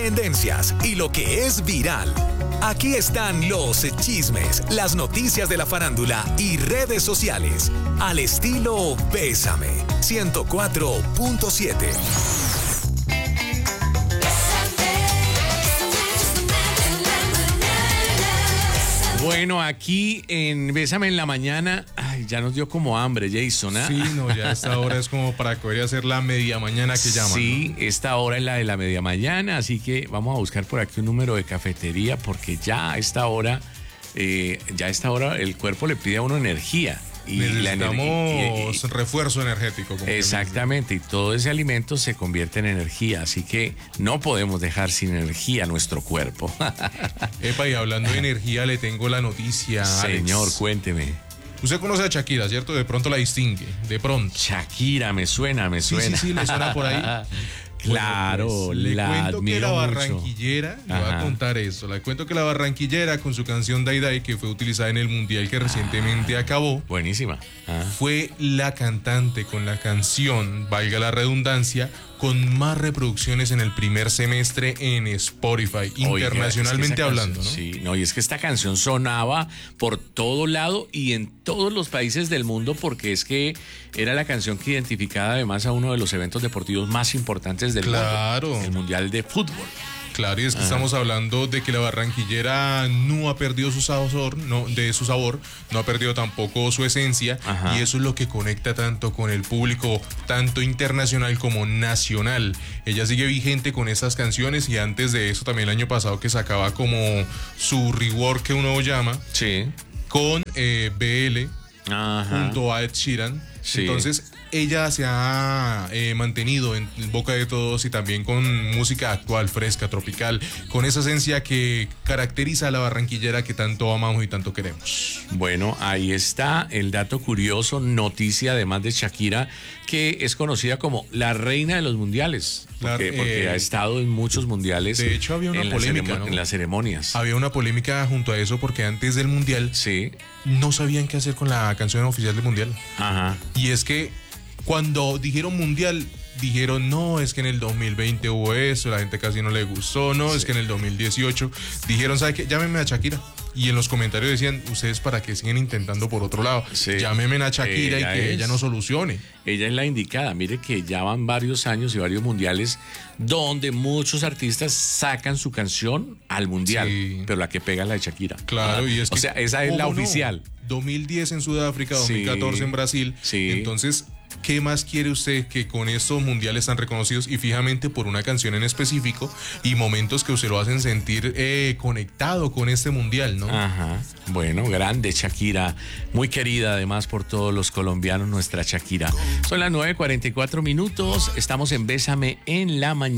tendencias y lo que es viral. Aquí están los chismes, las noticias de la farándula y redes sociales. Al estilo Bésame 104.7. Bueno, aquí en Bésame en la mañana, ay, ya nos dio como hambre, Jason, ¿ah? Sí, no, ya esta hora es como para poder hacer la media mañana que llaman. Sí, ¿no? esta hora es la de la media mañana, así que vamos a buscar por aquí un número de cafetería porque ya a esta hora el cuerpo le pide a uno energía. Y necesitamos refuerzo energético. Exactamente, y todo ese alimento se convierte en energía, así que no podemos dejar sin energía nuestro cuerpo. Epa, y hablando de energía, le tengo la noticia, Señor, Alex. Cuénteme. Usted conoce a Shakira, ¿cierto? De pronto la distingue, de pronto. Shakira, me suena. Sí, le suena por ahí. Claro, bueno, pues, le cuento que la mucho. barranquillera, le voy a contar eso, le cuento que la barranquillera con su canción Day Day, que fue utilizada en el mundial que recientemente acabó, Buenísima. fue la cantante con la canción, valga la redundancia, con más reproducciones en el primer semestre en Spotify, internacionalmente hablando, ¿no? Sí, no, y es que esta canción sonaba por todo lado y en todos los países del mundo porque es que era la canción que identificaba además a uno de los eventos deportivos más importantes del mundo, el Mundial de Fútbol. Claro, y es que estamos hablando de que la barranquillera no ha perdido su sabor, no ha perdido tampoco su esencia, y eso es lo que conecta tanto con el público, tanto internacional como nacional. Ella sigue vigente con estas canciones y antes de eso también el año pasado que sacaba como su rework que uno llama, con BL junto a Ed Sheeran. Sí. Entonces ella se ha mantenido en boca de todos y también con música actual, fresca, tropical, con esa esencia que caracteriza a la barranquillera que tanto amamos y tanto queremos. Bueno, ahí está el dato curioso, noticia además de Shakira, que es conocida como la reina de los mundiales, porque ha estado en muchos mundiales. De hecho, había una polémica, ¿no? En las ceremonias. Había una polémica junto a eso porque antes del mundial no sabían qué hacer con la canción oficial del mundial. Y es que cuando dijeron mundial, dijeron, no, es que en el 2020 hubo eso, la gente casi no le gustó, no, es que en el 2018 dijeron, ¿sabe qué? Llámenme a Shakira. Y en los comentarios decían, ustedes para qué siguen intentando por otro lado, llámenme a Shakira y que ella no solucione. Ella es la indicada, mire que ya van varios años y varios mundiales donde muchos artistas sacan su canción al mundial, pero la que pega es la de Shakira. Claro, y es que, o sea, esa es la oficial. 2010 en Sudáfrica, 2014 en Brasil, entonces... ¿Qué más quiere usted que con estos mundiales tan reconocidos y fijamente por una canción en específico y momentos que usted lo hacen sentir conectado con este mundial, ¿no? Bueno, grande Shakira, muy querida además por todos los colombianos, nuestra Shakira. Son las 9:44 minutos, estamos en Bésame en la mañana.